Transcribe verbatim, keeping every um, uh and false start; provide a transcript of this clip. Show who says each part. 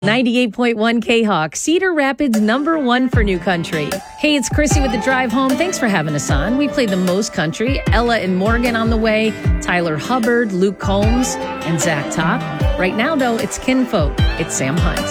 Speaker 1: ninety-eight point one K-Hawk, Cedar Rapids number one for new country. Hey, it's Chrissy with The Drive Home. Thanks for having us on. We play the most country. Ella and Morgan on the way. Tyler Hubbard, Luke Combs, and Zach Top. Right now, though, it's Kinfolk. It's Sam Hunt.